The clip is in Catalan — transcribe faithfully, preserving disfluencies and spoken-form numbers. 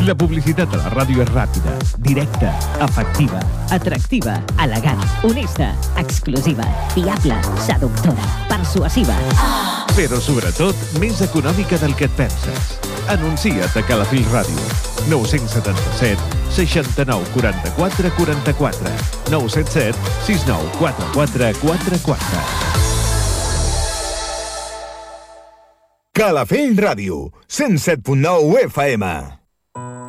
La publicitat a la ràdio és ràpida, directa, efectiva, atractiva, elegant, honesta, exclusiva, fiable, seductora, persuasiva. però sobretot més econòmica del que et penses. Anuncia't a Calafell Ràdio. nou set set, seixanta-nou, quaranta-quatre, quaranta-quatre. nou set set, sis nou quatre quatre quatre quatre. Calafell Ràdio, cent set punt nou F M.